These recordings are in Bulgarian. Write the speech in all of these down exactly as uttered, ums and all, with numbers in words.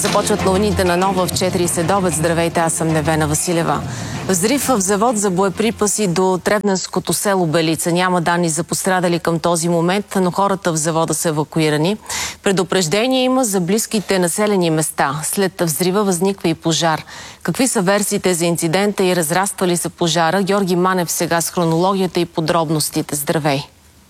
Започват новините на Нова в четири следобед. Здравейте, аз съм Невена Василева. Взрив в завод за боеприпаси до Тревненското село Белица. Няма данни за пострадали към този момент, но хората в завода са евакуирани. Предупреждение има за близките населени места. След взрива възниква и пожар. Какви са версиите за инцидента и разраства ли се пожара? Георги Манев сега с хронологията и подробностите. Здравей!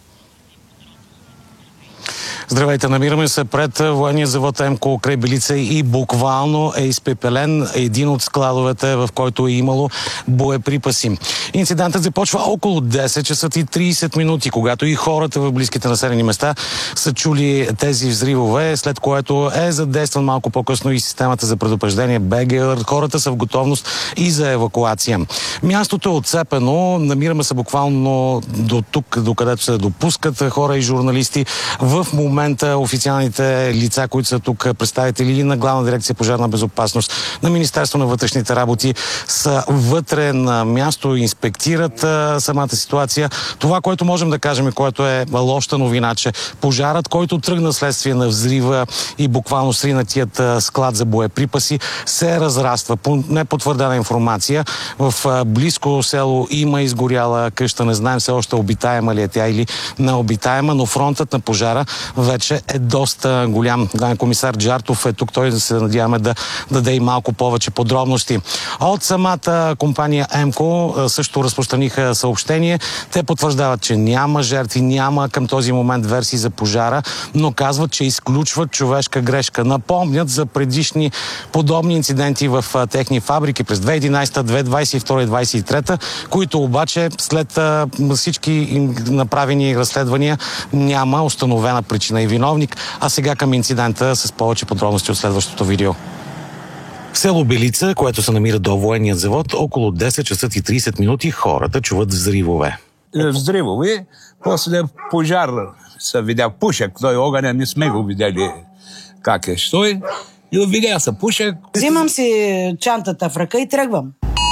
Здравейте, намираме се пред военния завод ЕМКО край Белица и буквално е изпепелен един от складовете, в който е имало боеприпаси. Инцидентът започва около десет часа и тридесет минути, когато и хората в близките населени места са чули тези взривове, след което е задействан малко по-късно и системата за предупреждение БГР. Хората са в готовност и за евакуация. Мястото е отцепено, намираме се буквално до тук, до където се допускат хора и журналисти. В момента официалните лица, които са тук, представители на Главна дирекция пожарна безопасност, на Министерство на вътрешните работи, са вътре на място, инспектират а, самата ситуация. Това, което можем да кажем и което е лоша новина, че пожарът, който тръгна следствие на взрива и буквално сринатият а, склад за боеприпаси, се разраства. По непотвърдена информация, в а, близко село има изгоряла къща. Не знаем все още обитаема ли е тя или необитаема, но фронтът на пожара вече е доста голям. Главен комисар Джартов е тук. Той да се надяваме да даде и малко повече подробности. От самата компания ЕМКО също разпространиха съобщение. Те потвърждават, че няма жертви, няма към този момент версии за пожара, но казват, че изключват човешка грешка. Напомнят за предишни подобни инциденти в техни фабрики през две хиляди и единадесета, две хиляди двадесет и втора и две хиляди двадесет и трета, които обаче след всички направени разследвания няма установена причина и виновник, а сега към инцидента с повече подробности от следващото видео. В село Белица, което се намира до военният завод, около десет часа и тридесет минути хората чуват взривове. Взривове, после пожар се видя пушек, той огъня не сме го видели как е, що е, и видя се пушек. Взимам си чантата в ръка и тръгвам.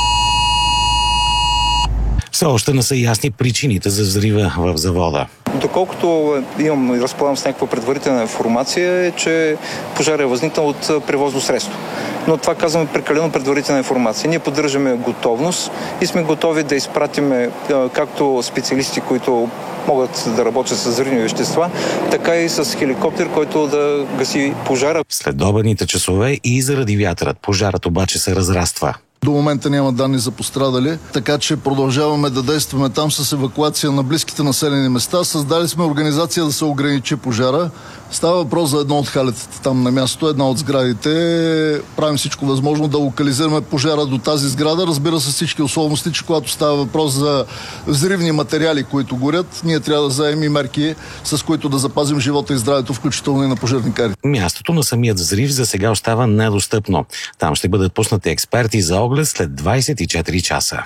Все още не са ясни причините за взрива в завода. Доколкото имам и разполагам с някаква предварителна информация, е, че пожар е възникнал от превозно средство. Но това казваме прекалено предварителна информация. Ние поддържаме готовност и сме готови да изпратиме както специалисти, които могат да работят с взривни вещества, така и с хеликоптер, който да гаси пожара. След обедните часове и заради вятърът пожарът обаче се разраства. До момента няма данни за пострадали, така че продължаваме да действаме там с евакуация на близките населени места. Създали сме организация да се ограничи пожара. Става въпрос за едно от халетата там на място, една от сградите. Правим всичко възможно да локализираме пожара до тази сграда. Разбира се, всички условности, че когато става въпрос за взривни материали, които горят, ние трябва да вземем и мерки, с които да запазим живота и здравето, включително и на пожарникарите. Мястото на самият взрив за сега остава недостъпно. Там ще бъдат пуснати експерти за оглед след двадесет и четири часа.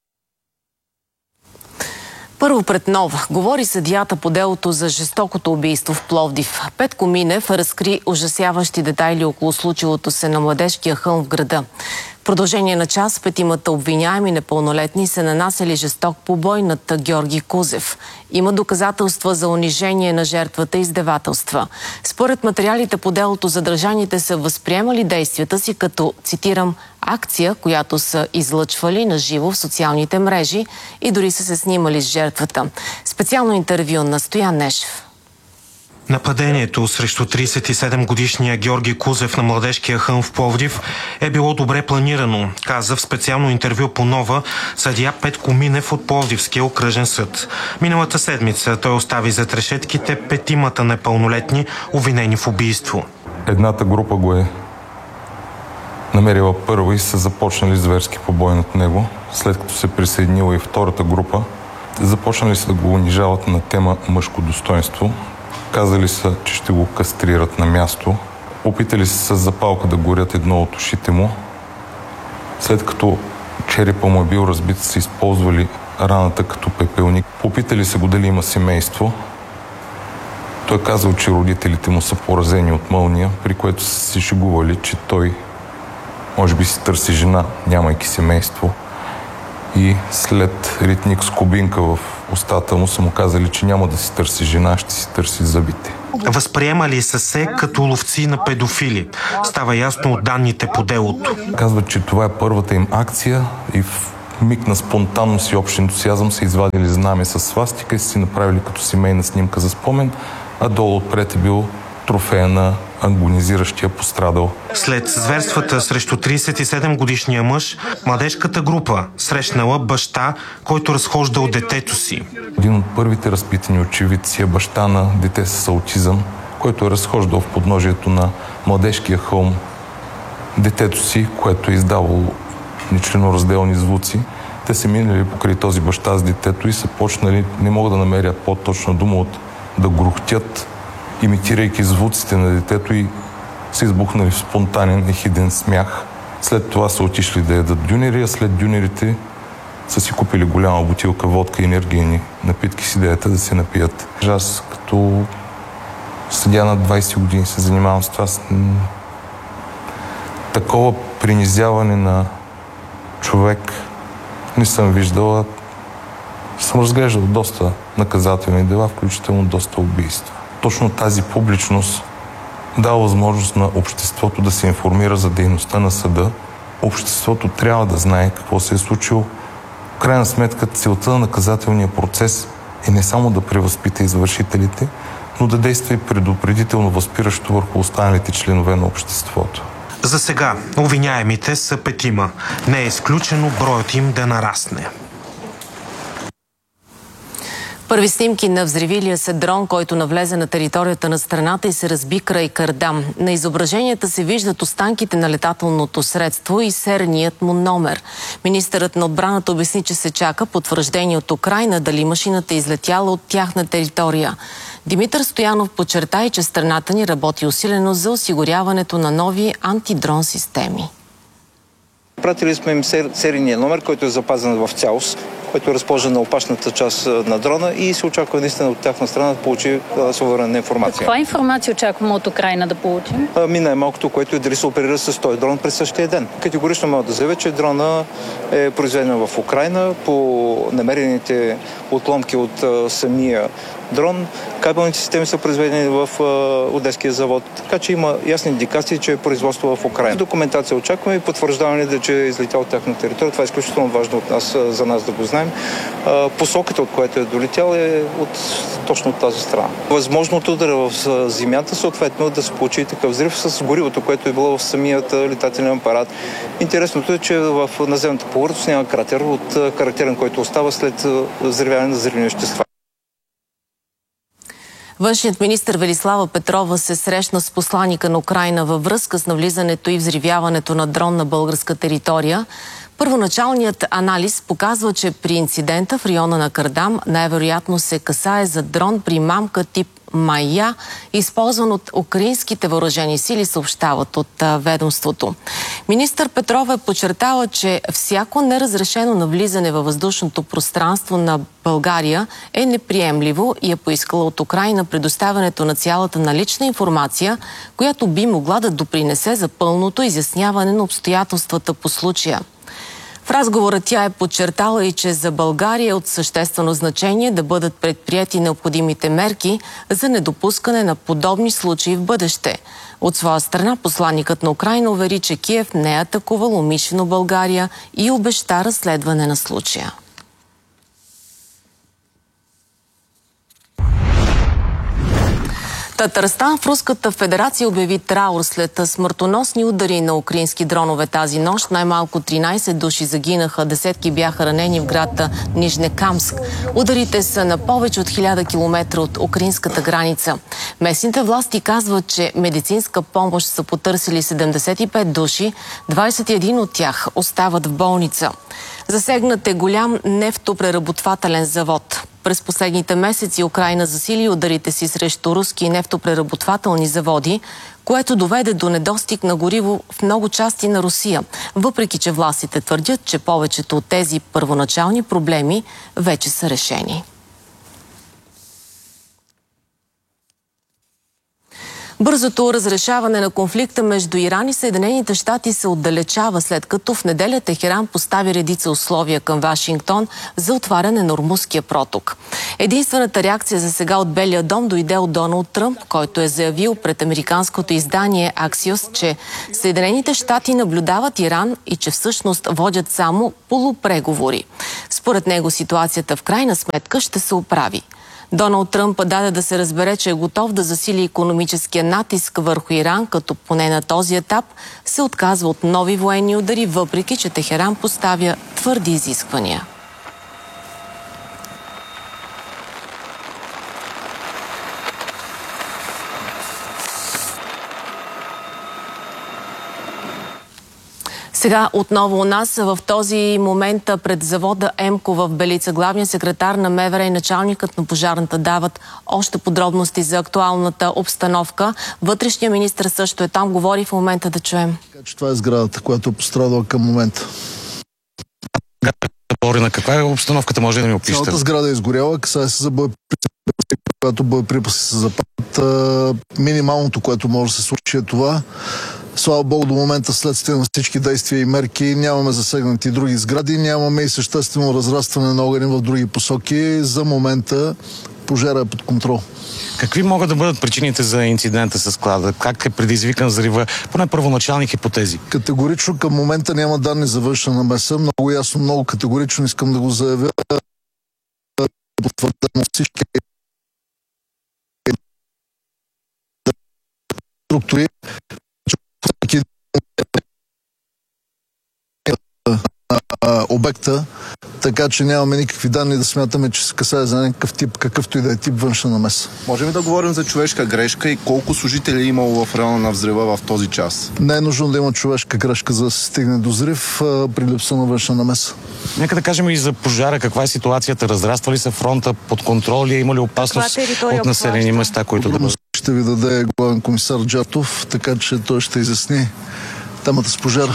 Първо пред Нова говори съдията по делото за жестокото убийство в Пловдив. Петко Минев разкри ужасяващи детайли около случилото се на Младежкия хълм в града. В продължение на час петимата обвиняеми непълнолетни се нанасяли жесток побой над Георги Кузев. Има доказателства за унижение на жертвата и издевателства. Според материалите по делото, задържаните са възприемали действията си като, цитирам, акция, която са излъчвали на живо в социалните мрежи и дори са се снимали с жертвата. Специално интервю на Стоян Нешев. Нападението срещу тридесет и седем годишния Георги Кузев на Младежкия хълм в Пловдив е било добре планирано, каза в специално интервю по Нова съдия Петко Минев от Пловдивския окръжен съд. Миналата седмица той остави зад решетките петимата непълнолетни, обвинени в убийство. Едната група го е намерила първо и са започнали зверски побой над него. След като се присъединила и втората група, започнали са да го унижават на тема мъжко достоинство. Казали са, че ще го кастрират на място. Опитали се с запалка да горят едно от ушите му. След като черепа му е бил разбит, са използвали раната като пепелник. Опитали се го дали има семейство. Той казал, че родителите му са поразени от мълния, при което са се шегували, че той може би си търси жена, нямайки семейство. И след ритник с кубинка в устата му са му казали, че няма да си търси жена, ще си търси зъбите. Възприемали са се като ловци на педофили. Става ясно от данните по делото. Казват, че това е първата им акция и в миг на спонтанност и общ ентусиазъм са извадили знаме с свастика и са си направили като семейна снимка за спомен, а долу отпред е бил трофея на агонизиращия пострадал. След зверствата срещу тридесет и седем годишния мъж, младежката група срещнала баща, който разхождал детето си. Един от първите разпитани очевидци е баща на дете с аутизъм, който е разхождал в подножието на младежкия хълм детето си, което е издавало нечленоразделни звуци. Те се минали покрай този баща с детето и са почнали, не мога да намерят по-точна дума от да грухтят, имитирайки звуците на детето, и са избухнали в спонтанен ехиден смях. След това са отишли да ядат дюнери, а след дюнерите са си купили голяма бутилка водка и енергийни напитки с идеята да се напият. Аз като съдия на двайсет години се занимавам с това. С... Такова принизяване на човек не съм виждал. Съм разглеждал доста наказателни дела, включително доста убийства. Точно тази публичност дава възможност на обществото да се информира за дейността на съда. Обществото трябва да знае какво се е случило. В крайна сметка, целта на наказателния процес е не само да превъзпита извършителите, но да действа и предупредително възпиращо върху останалите членове на обществото. За сега обвиняемите са петима. Не е изключено броят им да нарасне. Първи снимки на взривилия се дрон, който навлезе на територията на страната и се разби край Кардам. На изображенията се виждат останките на летателното средство и серийният му номер. Министърът на отбраната обясни, че се чака потвърждение от Украйна дали машината е излетяла от тяхна територия. Димитър Стоянов подчерта и, че страната ни работи усилено за осигуряването на нови антидрон системи. Пратили сме им серийния номер, който е запазен в цялост, който е разположен на опашната част на дрона, и се очаква наистина от тяхна страна да получи суверенна информация. Каква информация очакваме от Украйна да получим? Ми най-малкото, което е дали се оперира с този дрон през същия ден. Категорично мога да заявя, че дрона е произведен в Украйна по намерените отломки от а, самия дрон. Кабелните системи са произведени в а, Одеския завод, така че има ясни индикации, че е производство в Украйна. Документация очакваме и потвърждаване да, че е излетял от тяхна територия. Това е изключително важно от нас, за нас да го знаем. А, посоката, от която е долетял, е от точно от тази страна. Възможното удара в земята, съответно да се получи такъв взрив с горивото, което е било в самият летателен апарат. Интересното е, че в наземната повърхност няма кратер от характерен, който остава след взривяване на взривни вещества. Външният министър Велислава Петрова се срещна с посланика на Украйна във връзка с навлизането и взривяването на дрон на българска територия. Първоначалният анализ показва, че при инцидента в района на Кардам най-вероятно се касае за дрон примамка тип Майя, използван от украинските въоръжени сили, съобщават от ведомството. Министър Петрова е подчертала, че всяко неразрешено навлизане във въздушното пространство на България е неприемливо и е поискала от Украйна предоставянето на цялата налична информация, която би могла да допринесе за пълното изясняване на обстоятелствата по случая. В разговора тя е подчертала и, че за България е от съществено значение да бъдат предприети необходимите мерки за недопускане на подобни случаи в бъдеще. От своя страна посланникът на Украйна увери, че Киев не е атакувал умишлено България и обеща разследване на случая. Татарстан в Руската федерация обяви траур след смъртоносни удари на украински дронове тази нощ. Най-малко тринайсет души загинаха, десетки бяха ранени в град Нижнекамск. Ударите са на повече от хиляда километра от украинската граница. Местните власти казват, че медицинска помощ са потърсили седемдесет и пет души, двайсет и един от тях остават в болница. Засегнат е голям нефтопреработвателен завод. През последните месеци Украйна засили ударите си срещу руски нефтопреработвателни заводи, което доведе до недостиг на гориво в много части на Русия, въпреки че властите твърдят, че повечето от тези първоначални проблеми вече са решени. Бързото разрешаване на конфликта между Иран и Съединените щати се отдалечава, след като в неделя Техеран постави редица условия към Вашингтон за отваряне на Ормузския проток. Единствената реакция за сега от Белия дом дойде от Доналд Тръмп, който е заявил пред американското издание Axios, че Съединените щати наблюдават Иран и че всъщност водят само полупреговори. Според него ситуацията в крайна сметка ще се оправи. Доналд Тръмп даде да се разбере, че е готов да засили икономическия натиск върху Иран, като поне на този етап се отказва от нови военни удари, въпреки че Техеран поставя твърди изисквания. Сега отново у нас в този момент пред завода Емко в Белица главният секретар на МВР и началникът на пожарната дават още подробности за актуалната обстановка. Вътрешният министър също е там. Говори в момента, да чуем. Така че това е сградата, която е пострадала към момента. На каква е обстановката, може да ми опишете? Цялата сграда е изгоряла, касае се за боеприпаси, когато боеприпаси се запалят. Минималното, което може да се случи е това. Слава Богу, до момента следствие на всички действия и мерки нямаме засегнати други сгради, нямаме и съществено разрастване на огъни в други посоки. За момента пожара е под контрол. Какви могат да бъдат причините за инцидента с склада? Как е предизвикан взрива? Поне първоначални хипотези. Категорично към момента няма данни за външна намеса. Много ясно, много категорично искам да го заявя. Потвърдено всички структури, обекта, така че нямаме никакви данни да смятаме, че се касае за някакъв тип, какъвто и да е тип външна намеса. Можем ли да говорим за човешка грешка и колко служители е имало в района на взрива в този час? Не е нужно да има човешка грешка, за да се стигне до взрив а, при липса на външна намеса. Нека да кажем и за пожара. Каква е ситуацията? Разраства ли се фронта? Под контрол ли е? Има ли опасност от населени места, които да бъдат? Ще ви даде главен комисар Джартов, така че той ще изясни темата с пожара.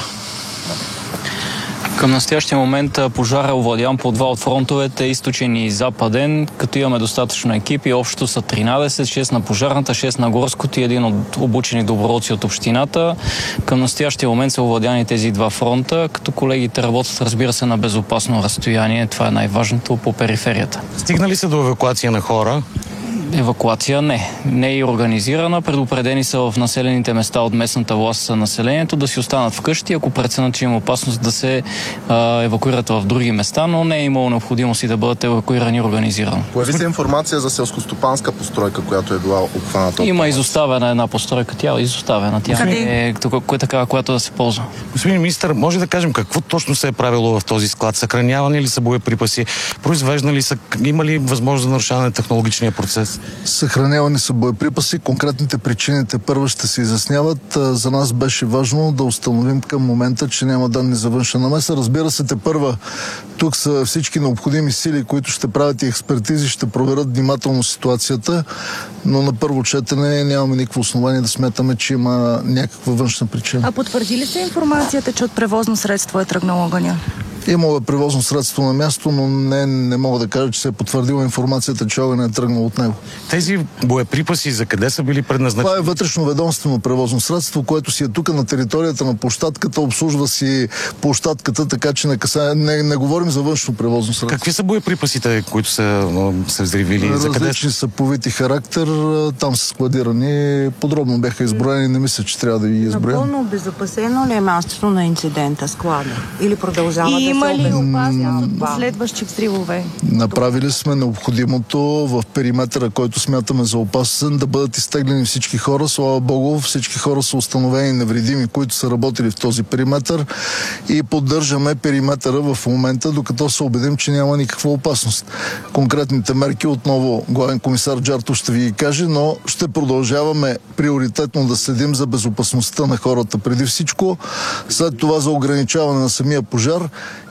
Към настоящия момент пожара е овладян по два от фронтовете, източен и западен, като имаме достатъчно екипи. Общо са тринадесет, шест на пожарната, шест на горското и един от обучени доброволци от общината. Към настоящия момент са овладяни тези два фронта, като колегите работят, разбира се, на безопасно разстояние. Това е най-важното по периферията. Стигна ли се до евакуация на хора? Евакуация не. Не е и организирана. Предупредени са в населените места от местната власт населението да си останат вкъщи, ако преценят, че има опасност да се а, евакуират в други места, но не е имало необходимост и да бъдат евакуирани организирано. Появи се информация за селскостопанска постройка, която е била обхваната? Има изоставена една постройка. Тя е изоставена. Тя е, е такава, която да се ползва. Господин министър, може да кажем какво точно се е правило в този склад? Съхранявани ли са боеприпаси? Произвеждани ли са? Има ли възможност за нарушаване на технологичния процес? Съхранявани са боеприпаси. Конкретните причините първо ще се изясняват. За нас беше важно да установим към момента, че няма данни за външна намеса. Разбира се, те първа тук са всички необходими сили, които ще правят и експертизи, ще проверят внимателно ситуацията, но на първо четене нямаме никакво основание да смятаме, че има някаква външна причина. А потвърди ли се информацията, че от превозно средство е тръгнал огъня? Имало превозно средство на място, но не, не мога да кажа, че се е потвърдила информацията, че огън е тръгнал от него. Тези боеприпаси за къде са били предназначени? Това е вътрешно ведомствено превозно средство, което си е тук на територията на площадката, обслужва си площадката, така че не, касае, не, не говорим за външно превозно средство. Какви са боеприпасите, които са се взривили? Различни са по вид и характер, там са складирани, подробно бяха изброени, не мисля, че трябва да ги изброим. Напълно обезопасено ли е мястото на инцидента, склада? Или продължава да има ли опасност от следващи взривове? Направили сме необходимото в периметъра, който смятаме за опасен, да бъдат изтеглени всички хора. Слава Богу, всички хора са установени невредими, които са работили в този периметър и поддържаме периметъра в момента, докато се убедим, че няма никаква опасност. Конкретните мерки отново главен комисар Джартов ще ви ги каже, но ще продължаваме приоритетно да следим за безопасността на хората преди всичко, след това за ограничаване на самия пожар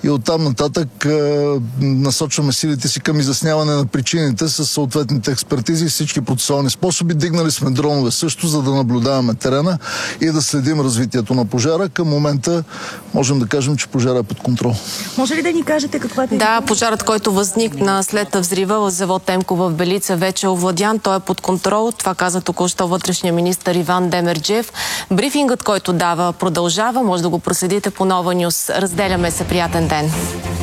и оттам нататък а, насочваме силите си към изясняване на причините с съответните експертизи и всички процесуални способи. Дигнали сме дронове също, за да наблюдаваме терена и да следим развитието на пожара. Към момента можем да кажем, че пожара е под контрол. Може ли да ни кажете каква е? Да, пожарът, който възникна след взрива в завод Темко в Белица, вече е овладян. Той е под контрол. Това каза току-що вътрешния министър Иван Демерджиев. Брифингът, който дава, продължава. Може да го проследите по Нова Нюс. Разделяме се. Приятен ден.